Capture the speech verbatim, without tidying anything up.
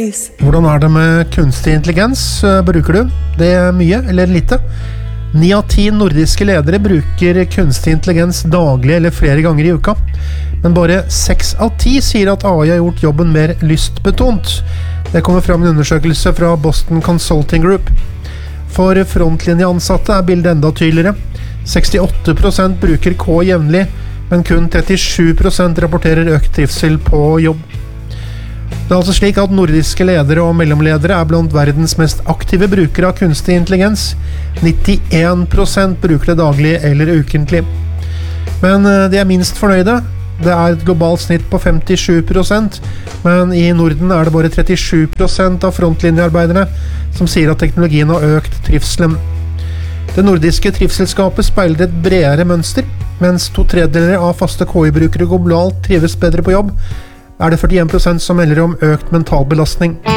face. Hvordan er det med kunstig intelligens? Bruker du det mye eller lite? Ni av ti nordiske ledere bruker kunstig intelligens daglig eller flere ganger i uka. Men bare seks av ti sier at A I har gjort jobben mer lystbetont. Det kommer fram en undersøkelse fra Boston Consulting Group. For frontlinjeansatte er bildet enda tydeligere. sekstiåtte prosent bruker K jevnlig, men kun trettisju prosent rapporterer økt trivsel på jobb. Det er altså slik at nordiske ledere og mellomledere er blant verdens mest aktive brukere av kunstig intelligens. nittien prosent bruker det daglig eller ukentlig. Men de er minst fornøyde. Det er et globalt snitt på femtisju prosent, men i Norden er det bare trettisju prosent av frontlinjearbeiderne som sier at teknologien har økt trivselen. Det nordiske trivselskapet speiler et bredere mønster. Mens to tredjedeler av faste K I-brukere globalt trives bedre på jobb, er det førtien prosent som melder om økt mental belastning.